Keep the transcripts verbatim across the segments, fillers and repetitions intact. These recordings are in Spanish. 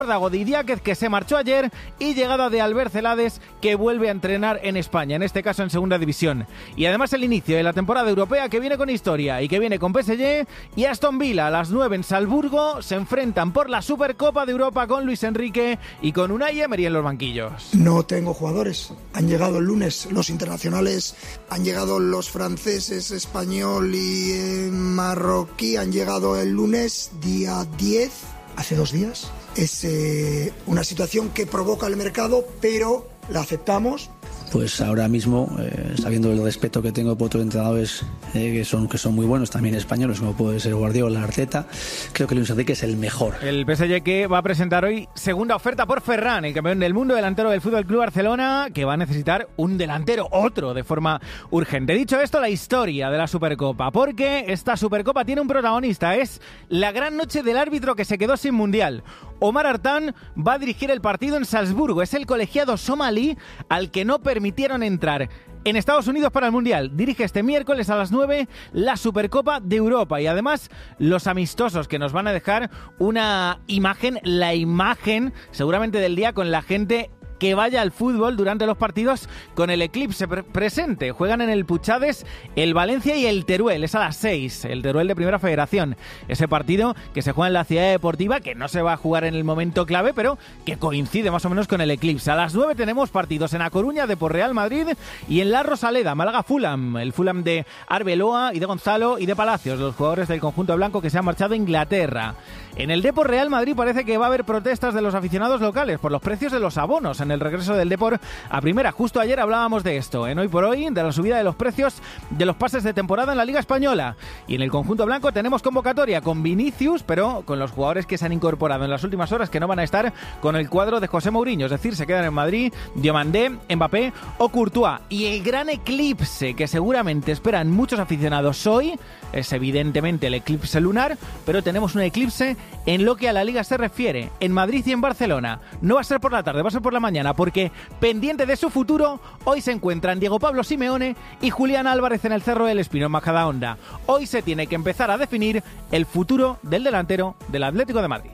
de Idiáquez, que se marchó ayer, y llegada de Albert Celades, que vuelve a entrenar en España, en este caso en Segunda División. Y además el inicio de la temporada europea, que viene con historia y que viene con P S G y Aston Villa. A las nueve en Salzburgo se enfrentan por la Supercopa de Europa con Luis Enrique y con Unai Emery en los banquillos. No tengo jugadores. Han llegado el lunes los internacionales, han llegado los franceses, español y eh, marroquí, han llegado el lunes, día diez, hace dos días. Es eh, una situación que provoca el mercado, pero la aceptamos. Pues ahora mismo, eh, sabiendo el respeto que tengo por otros entrenadores eh, que son que son muy buenos, también españoles, como puede ser Guardiola, Arteta, creo que Luis Enrique es el mejor. El P S G que va a presentar hoy segunda oferta por Ferran, el campeón del mundo, delantero del F C Barcelona, que va a necesitar un delantero, otro, de forma urgente. Dicho esto, la historia de la Supercopa, porque esta Supercopa tiene un protagonista, es la gran noche del árbitro que se quedó sin Mundial. Omar Artán va a dirigir el partido en Salzburgo, es el colegiado somalí al que no permitieron entrar en Estados Unidos para el Mundial. Dirige este miércoles a las nueve la Supercopa de Europa y además los amistosos que nos van a dejar una imagen, la imagen seguramente del día, con la gente que vaya al fútbol durante los partidos con el eclipse pre- presente. Juegan en el Puchades el Valencia y el Teruel, es a las seis, el Teruel de Primera Federación. Ese partido que se juega en la Ciudad Deportiva, que no se va a jugar en el momento clave, pero que coincide más o menos con el eclipse. A las nueve tenemos partidos en A Coruña, Depor Real Madrid, y en La Rosaleda, Málaga Fulham, el Fulham de Arbeloa y de Gonzalo y de Palacios, los jugadores del conjunto blanco que se han marchado a Inglaterra. En el Depor Real Madrid parece que va a haber protestas de los aficionados locales por los precios de los abonos en el regreso del Depor a primera. Justo ayer hablábamos de esto, en Hoy por Hoy, de la subida de los precios de los pases de temporada en la Liga Española. Y en el conjunto blanco tenemos convocatoria con Vinicius, pero con los jugadores que se han incorporado en las últimas horas, que no van a estar con el cuadro de José Mourinho, es decir, se quedan en Madrid Diomandé, Mbappé o Courtois. Y el gran eclipse que seguramente esperan muchos aficionados hoy es evidentemente el eclipse lunar, pero tenemos un eclipse en lo que a la Liga se refiere, en Madrid y en Barcelona. No va a ser por la tarde, va a ser por la mañana, porque pendiente de su futuro, hoy se encuentran Diego Pablo Simeone y Julián Álvarez en el Cerro del Espino, en Majadahonda. Hoy se tiene que empezar a definir el futuro del delantero del Atlético de Madrid.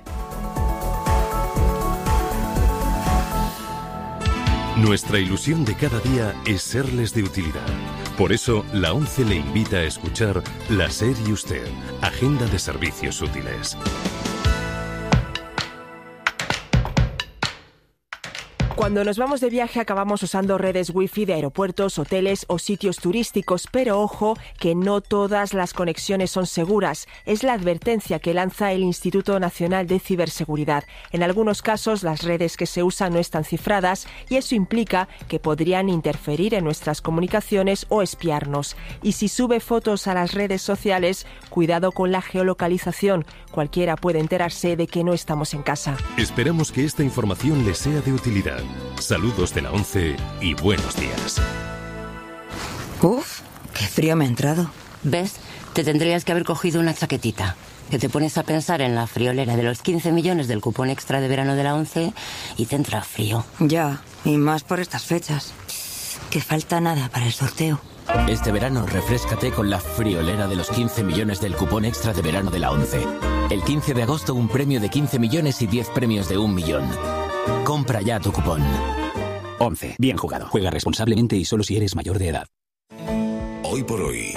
Nuestra ilusión de cada día es serles de utilidad. Por eso, la ONCE le invita a escuchar La SER y Usted, Agenda de Servicios Útiles. Cuando nos vamos de viaje acabamos usando redes wifi de aeropuertos, hoteles o sitios turísticos, pero ojo que no todas las conexiones son seguras. Es la advertencia que lanza el Instituto Nacional de Ciberseguridad. En algunos casos las redes que se usan no están cifradas y eso implica que podrían interferir en nuestras comunicaciones o espiarnos. Y si sube fotos a las redes sociales, cuidado con la geolocalización. Cualquiera puede enterarse de que no estamos en casa. Esperamos que esta información les sea de utilidad. Saludos de la ONCE y buenos días. Uf, qué frío me ha entrado. ¿Ves? Te tendrías que haber cogido una chaquetita. Que te pones a pensar en la friolera de los quince millones del cupón extra de verano de la ONCE y te entra frío. Ya, y más por estas fechas. Que falta nada para el sorteo. Este verano refréscate con la friolera de los quince millones del cupón extra de verano de la ONCE. El quince de agosto un premio de quince millones y diez premios de un millón. Compra ya tu cupón. ONCE. Bien jugado. Juega responsablemente y solo si eres mayor de edad. Hoy por hoy.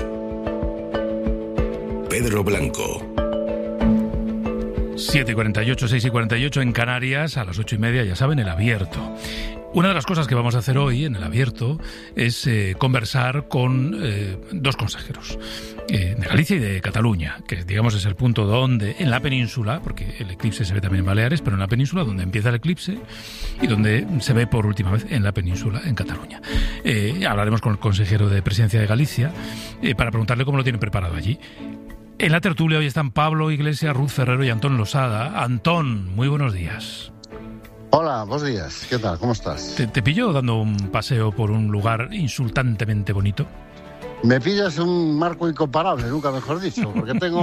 Pedro Blanco. siete y cuarenta y ocho, seis y cuarenta y ocho en Canarias, a las ocho y media, ya saben, el abierto. Una de las cosas que vamos a hacer hoy en el abierto es eh, conversar con eh, dos consejeros eh, de Galicia y de Cataluña, que digamos es el punto donde, en la península, porque el eclipse se ve también en Baleares, pero en la península donde empieza el eclipse y donde se ve por última vez en la península, en Cataluña. Eh, hablaremos con el consejero de Presidencia de Galicia eh, para preguntarle cómo lo tienen preparado allí. En la tertulia hoy están Pablo Iglesias, Ruth Ferrero y Antón Losada. Antón, muy buenos días. Hola, buenos días. ¿Qué tal? ¿Cómo estás? ¿Te, te pillo dando un paseo por un lugar insultantemente bonito? Me pillas un marco incomparable, nunca mejor dicho, porque tengo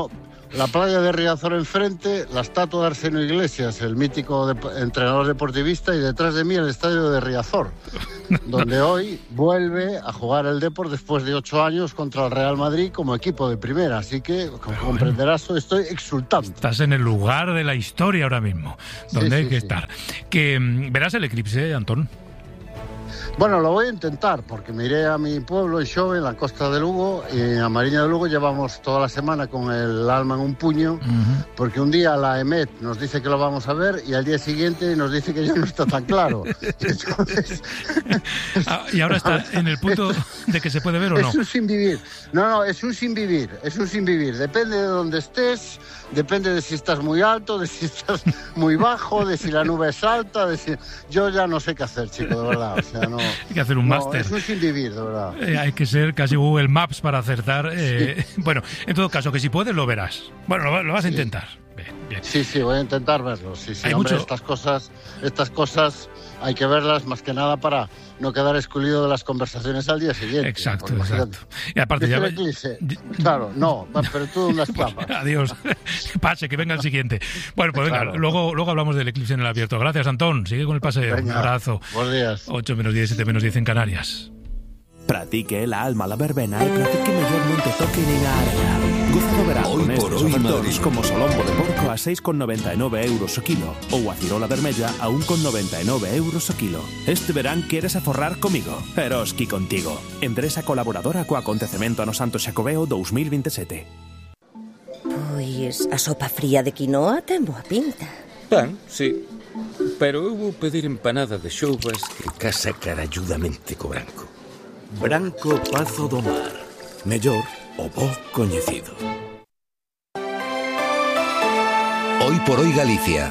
la playa de Riazor enfrente, la estatua de Arseno Iglesias, el mítico de, entrenador deportivista, y detrás de mí el estadio de Riazor, donde hoy vuelve a jugar el Depor después de ocho años contra el Real Madrid como equipo de primera. Así que, como bueno, comprenderás, estoy exultante. Estás en el lugar de la historia ahora mismo, donde sí, hay sí, que sí. estar. Que verás el eclipse, Antón. Bueno, lo voy a intentar, porque me iré a mi pueblo, en Xove, en la costa de Lugo, y a Mariña de Lugo llevamos toda la semana con el alma en un puño, uh-huh. porque un día la E M E T nos dice que lo vamos a ver y al día siguiente nos dice que ya no está tan claro. Entonces, ah, y ahora está en el punto de que se puede ver o no. Es un sin vivir. No, no, es un sin vivir, es un sin vivir. Depende de dónde estés, depende de si estás muy alto, de si estás muy bajo, de si la nube es alta, de si... Yo ya no sé qué hacer, chico, de verdad, o sea, no... Hay que hacer un no, máster. Es un sin vivir, de verdad. Eh, hay que ser casi Google Maps para acertar. Eh, sí. Bueno, en todo caso, que si puedes lo verás. Bueno, lo, lo vas a intentar. Bien, bien. Sí, sí, voy a intentar verlo. Sí, sí, hay hombre, mucho... estas cosas, estas cosas hay que verlas más que nada para no quedar excluido de las conversaciones al día siguiente. Exacto, exacto. Y aparte ya... Eclipse? Claro, no, pero tú dónde estabas. Pues, adiós. Pase, que venga el siguiente. Bueno, pues venga, claro. luego, luego hablamos del eclipse en el abierto. Gracias, Antón. Sigue con el paseo. Venga, un abrazo. Buenos días. ocho menos diez, siete menos diez en Canarias. Pratique la alma, la verbena, el pratique mellor non te toque nin a area. Goza do verán con estes ofertóns como solombo de porco a seis con noventa e nove euros o kilo ou a cirola vermella a un con noventa e nove euros o kilo. Este verán queres aforrar comigo, Eroski contigo. Empresa colaboradora co acontecemento ano Santo Xacobeo dos mil veintisiete. Pois a sopa fría de quinoa ten boa pinta. Pan, sí. Pero eu vou pedir empanada de xoubas que casa caralludamente co branco. Branco Pazo do Mar. Mellor o bo coñecido. Hoy por hoy Galicia.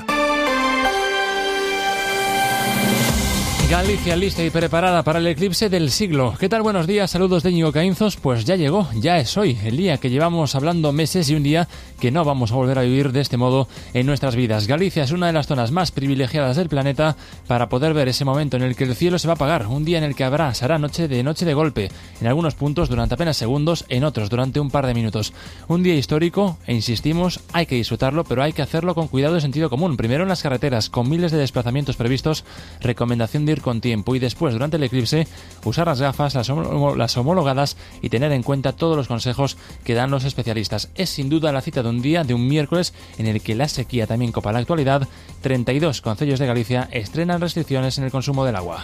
Galicia lista y preparada para el eclipse del siglo. ¿Qué tal? Buenos días, saludos de Íñigo Caínzos. Pues ya llegó, ya es hoy, el día que llevamos hablando meses y un día que no vamos a volver a vivir de este modo en nuestras vidas. Galicia es una de las zonas más privilegiadas del planeta para poder ver ese momento en el que el cielo se va a apagar, un día en el que habrá, será noche de noche de golpe, en algunos puntos durante apenas segundos, en otros durante un par de minutos. Un día histórico, e insistimos, hay que disfrutarlo, pero hay que hacerlo con cuidado y sentido común. Primero en las carreteras, con miles de desplazamientos previstos, recomendación de ir con tiempo, y después durante el eclipse usar las gafas, las, hom- las homologadas, y tener en cuenta todos los consejos que dan los especialistas. Es sin duda la cita de un día, de un miércoles, en el que la sequía también copa la actualidad. treinta y dos concellos de Galicia estrenan restricciones en el consumo del agua.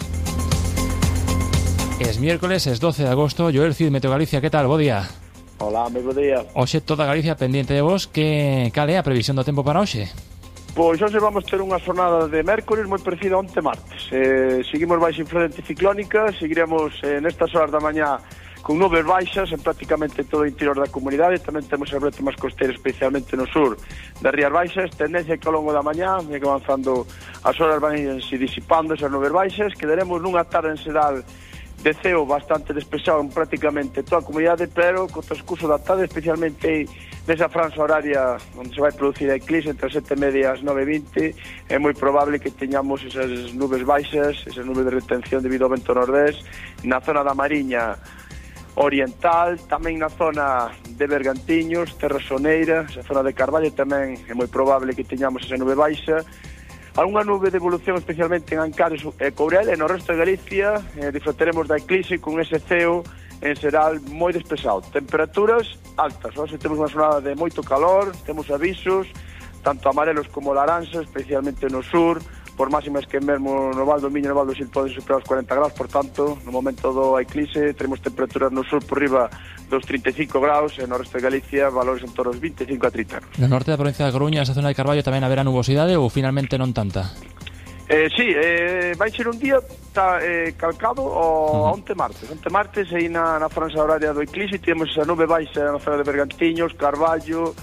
Es miércoles, es doce de agosto. Joel Cid, Meteo Galicia, ¿qué tal? Bo día. Hola, moi bo día. Oxe, toda Galicia pendiente de vos. Que cal é a previsión do tempo para hoxe? Pois hoxe vamos ter unha xornada de mércores moi parecida a onte martes. Eh, seguimos baixo influencia anticiclónica, seguiremos eh, nestas horas da mañá con nubes baixas en prácticamente todo o interior da comunidade. Tamén temos as bretemas costeiras, especialmente no sur das Rías Baixas. Tendencia que ao longo da mañá, que avanzando as horas van se disipando esas nubes baixas. Quedaremos nunha tarde en xeral de ceo bastante despexado en prácticamente toda a comunidade, pero co transcurso da tarde, especialmente nesa franja horaria onde se vai producir a eclipse entre as sete e media e as nove e vinte, é moi probable que teñamos esas nubes baixas, esas nubes de retención debido ao vento nordés na zona da Mariña Oriental, tamén na zona de Bergantiños, Terra Soneira, esa zona de Carballo tamén é moi probable que teñamos esa nube baixa. Algúnha nube de evolución especialmente en Ancares e Courel, e no resto de Galicia eh, disfrutaremos da eclipse con ese ceo en xeral moi despexado. Temperaturas altas, hoxe temos unha xornada de moito calor, temos avisos, tanto amarelos como laranxas, especialmente no sur, por máximas que mesmo no Val do Miño e no Val do Sil poden superar os cuarenta graus, por tanto, no momento do eclipse, teremos temperaturas no sur por riba dos trinta e cinco graus, e no resto de Galicia valores en torno aos vinte e cinco a trinta. No norte da provincia da Coruña, esa zona de Carballo, tamén haberá nubosidade ou finalmente non tanta? Eh, sí, eh, vai ser un día tá, eh, calcado ao uh-huh. onte martes. Onte martes, aí na, na franja horaria do eclipse, temos esa nube baixa na zona de Bergantiños, Carballo,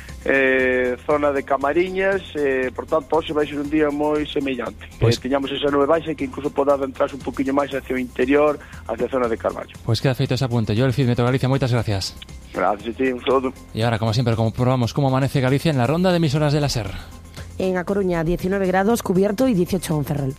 eh, zona de Camariñas, eh, por tanto, hoxe vai ser un día moi semellante. Pues, eh, tiñamos esa nube baixa que incluso pode adentrarse un poquinho máis hacia o interior, hacia a zona de Carballo. Pois pues queda feito ese apunte. Joel Cid, Meteo Galicia, moitas gracias. Gracias, sí, un saludo. Y ahora, como siempre, comprobamos cómo amanece Galicia en la ronda de emisoras de la SER. En A Coruña, diecinueve grados, cubierto, y dieciocho en Ferrol.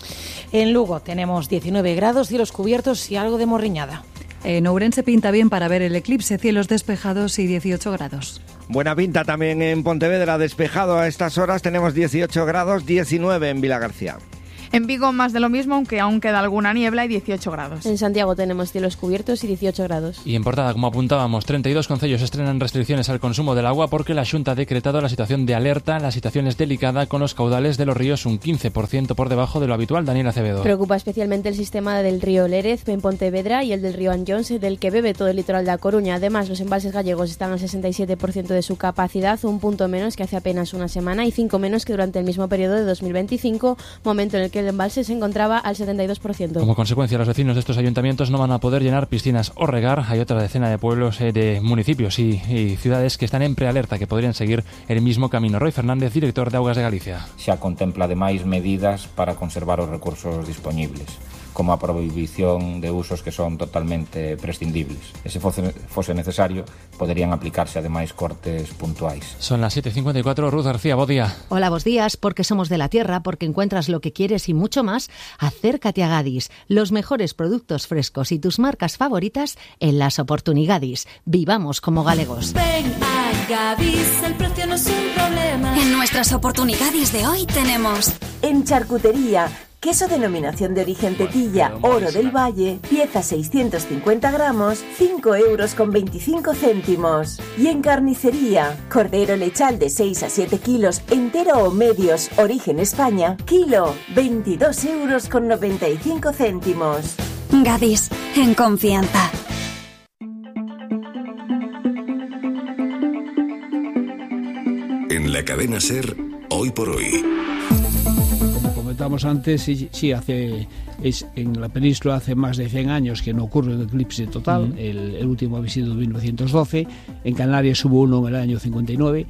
En Lugo tenemos diecinueve grados, cielos cubiertos y algo de morriñada. En Ourense pinta bien para ver el eclipse, cielos despejados y dieciocho grados. Buena pinta también en Pontevedra, despejado a estas horas, tenemos dieciocho grados, diecinueve en Vilagarcía. En Vigo más de lo mismo, aunque aún queda alguna niebla y dieciocho grados. En Santiago tenemos cielos cubiertos y dieciocho grados. Y en Portada, como apuntábamos, treinta y dos concellos estrenan restricciones al consumo del agua porque la Xunta ha decretado la situación de alerta. La situación es delicada con los caudales de los ríos un quince por ciento por debajo de lo habitual. Daniel Acevedo. Preocupa especialmente el sistema del río Lérez en Pontevedra y el del río Anllóns, del que bebe todo el litoral de A Coruña. Además, los embalses gallegos están al sesenta y siete por ciento de su capacidad, un punto menos que hace apenas una semana y cinco menos que durante el mismo periodo de dos mil veinticinco, momento en el que el embalse se encontraba al setenta y dos por ciento. Como consecuencia, los vecinos de estos ayuntamientos no van a poder llenar piscinas o regar. Hay otra decena de pueblos, eh, de municipios y, y ciudades que están en prealerta, que podrían seguir el mismo camino. Roy Fernández, director de Augas de Galicia. Xa contempla ademais medidas para conservar os recursos disponibles, como a prohibición de usos que son totalmente prescindibles. E se fose, fose necesario, poderían aplicarse ademais cortes puntuais. Son las siete cincuenta y cuatro. Ruth García, buen día. Hola, buenos días. Porque somos de la tierra, porque encuentras lo que quieres y mucho más, acércate a Gadis. Los mejores productos frescos y tus marcas favoritas en las Oportunigadis. Vivamos como galegos. Ven a Gadis, el precio no es un problema. En nuestras Oportunigadis de hoy tenemos... En charcutería, queso denominación de origen Tetilla, Oro del Valle, pieza seiscientos cincuenta gramos, cinco euros con veinticinco céntimos. Y en carnicería, cordero lechal de seis a siete kilos, entero o medios, origen España, kilo, veintidós euros con noventa y cinco céntimos. Gadis, en confianza. En la cadena SER, hoy por hoy. Como comentamos antes, sí, sí hace es, en la península hace más de cien años que no ocurre un eclipse total. Mm. El, el último había sido en mil novecientos doce. En Canarias hubo uno en el año cincuenta y nueve.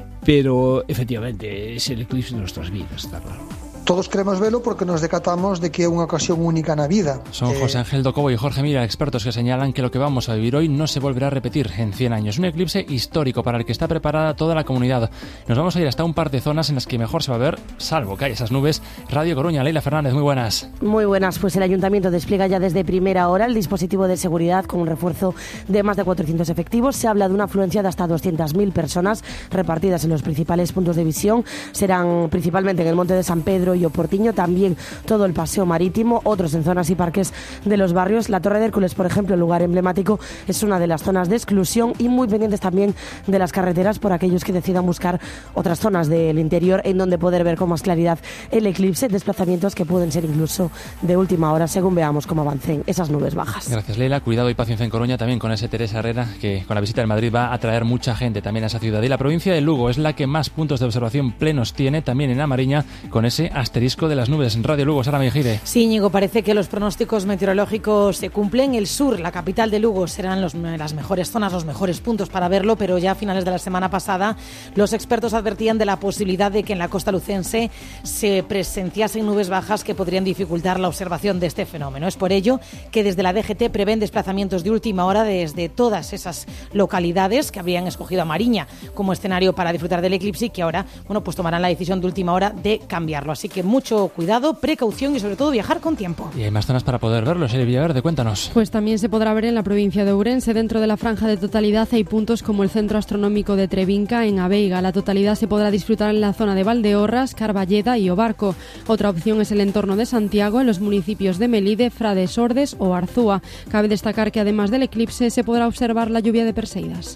Pero efectivamente es el eclipse de nuestras vidas, está claro. Todos queremos verlo porque nos decatamos de que é unha ocasión única na vida. Son eh... José Ángel Docobo y Jorge Mira, expertos que señalan que lo que vamos a vivir hoy no se volverá a repetir en cien años. Un eclipse histórico para el que está preparada toda la comunidad. Nos vamos a ir hasta un par de zonas en las que mejor se va a ver, salvo que haya esas nubes. Radio Coruña, Leila Fernández, muy buenas. Muy buenas, pues el Ayuntamiento despliega ya desde primera hora el dispositivo de seguridad con un refuerzo de más de cuatrocientos efectivos. Se habla de una afluencia de hasta doscientas mil personas repartidas en los principales puntos de visión. Serán principalmente en el Monte de San Pedro y Oportiño, también También todo el paseo marítimo, otros en zonas y parques de los barrios. La Torre de Hércules, por ejemplo, el lugar emblemático, es una de las zonas de exclusión y muy pendientes también de las carreteras por aquellos que decidan buscar otras zonas del interior en donde poder ver con más claridad el eclipse, desplazamientos que pueden ser incluso de última hora según veamos cómo avancen esas nubes bajas. Gracias, Leila. Cuidado y paciencia en Coruña también con ese Teresa Herrera, que con la visita en Madrid va a atraer mucha gente también a esa ciudad. Y la provincia de Lugo es la que más puntos de observación plenos tiene, también en A Mariña, con ese asterisco de las nubes. En Radio Lugo, Sara Mejide. Sí, Íñigo, parece que los pronósticos meteorológicos se cumplen. El sur, la capital de Lugo, serán los, las mejores zonas, los mejores puntos para verlo, pero ya a finales de la semana pasada los expertos advertían de la posibilidad de que en la costa lucense se presenciasen nubes bajas que podrían dificultar la observación de este fenómeno. Es por ello que desde la D G T prevén desplazamientos de última hora desde todas esas localidades que habían escogido a Mariña como escenario para disfrutar del eclipse y que ahora, bueno, pues tomarán la decisión de última hora de cambiarlo. Así que mucho cuidado, precaución y sobre todo viajar con tiempo. Y hay más zonas para poder verlo. Silvia Villaverde, cuéntanos. Pues también se podrá ver en la provincia de Ourense. Dentro de la franja de totalidad hay puntos como el Centro Astronómico de Trevinca en Aveiga. La totalidad se podrá disfrutar en la zona de Valdeorras, Carballeda y Obarco. Otra opción es el entorno de Santiago en los municipios de Melide, Frades, Ordes o Arzúa. Cabe destacar que además del eclipse se podrá observar la lluvia de Perseidas.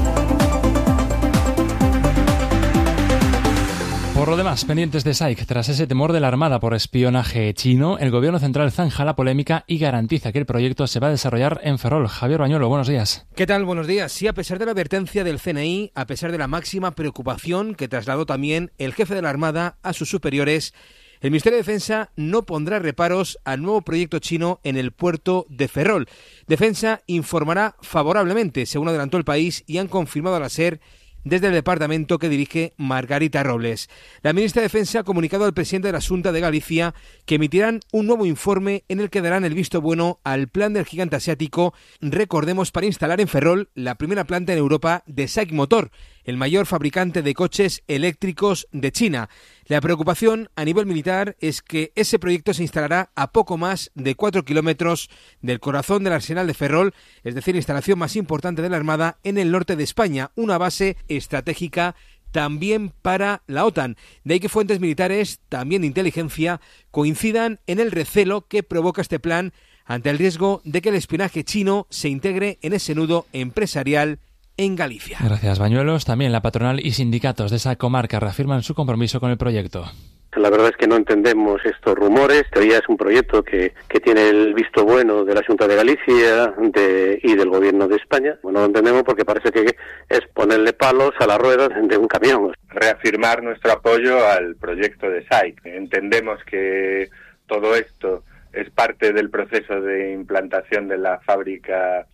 Por lo demás, pendientes de S A I C, tras ese temor de la Armada por espionaje chino, el Gobierno Central zanja la polémica y garantiza que el proyecto se va a desarrollar en Ferrol. Javier Bañuelo, buenos días. ¿Qué tal? Buenos días. Sí, a pesar de la advertencia del C N I, a pesar de la máxima preocupación que trasladó también el jefe de la Armada a sus superiores, el Ministerio de Defensa no pondrá reparos al nuevo proyecto chino en el puerto de Ferrol. Defensa informará favorablemente, según adelantó El País, y han confirmado a la SER desde el departamento que dirige Margarita Robles. La ministra de Defensa ha comunicado al presidente de la Xunta de Galicia que emitirán un nuevo informe en el que darán el visto bueno al plan del gigante asiático, recordemos, para instalar en Ferrol la primera planta en Europa de S A I C Motor, el mayor fabricante de coches eléctricos de China. La preocupación a nivel militar es que ese proyecto se instalará a poco más de cuatro kilómetros del corazón del arsenal de Ferrol, es decir, la instalación más importante de la Armada en el norte de España, una base estratégica también para la OTAN. De ahí que fuentes militares, también de inteligencia, coincidan en el recelo que provoca este plan ante el riesgo de que el espionaje chino se integre en ese nudo empresarial en Galicia. Gracias, Bañuelos. También la patronal y sindicatos de esa comarca reafirman su compromiso con el proyecto. La verdad es que no entendemos estos rumores. Todavía es un proyecto que, que tiene el visto bueno de la Xunta de Galicia de, y del Gobierno de España. Bueno, no lo entendemos porque parece que es ponerle palos a las ruedas de un camión. Reafirmar nuestro apoyo al proyecto de S A I C. Entendemos que todo esto es parte del proceso de implantación de la fábrica.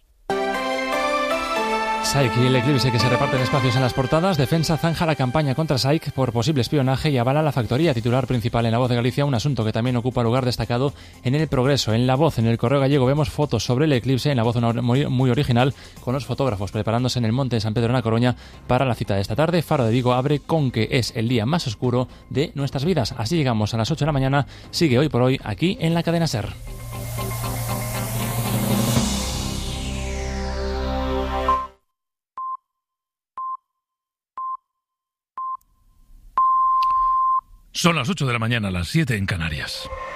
S A I C y el eclipse que se reparten espacios en las portadas. Defensa zanja la campaña contra S A I C por posible espionaje y avala la factoría, titular principal en La Voz de Galicia, un asunto que también ocupa lugar destacado en El Progreso. En La Voz, en El Correo Gallego, vemos fotos sobre el eclipse, en La Voz una muy, muy original, con los fotógrafos preparándose en el Monte de San Pedro en La Coruña para la cita de esta tarde. Faro de Vigo abre con que es el día más oscuro de nuestras vidas. Así llegamos a las ocho de la mañana. Sigue Hoy por Hoy aquí en la cadena SER. Son las ocho de la mañana, las siete en Canarias.